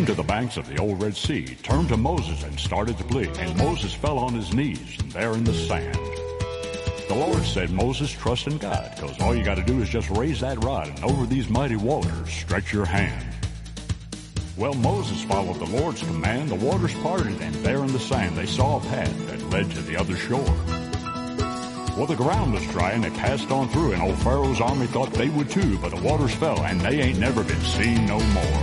came to the banks of the old Red Sea, turned to Moses and started to plead. And Moses fell on his knees there in the sand. The Lord said, Moses, trust in God, because all you got to do is just raise that rod, and over these mighty waters stretch your hand. Well, Moses followed the Lord's command. The waters parted, and there in the sand they saw a path that led to the other shore. Well, the ground was dry, and they passed on through, and old Pharaoh's army thought they would too, but the waters fell, and they ain't never been seen no more.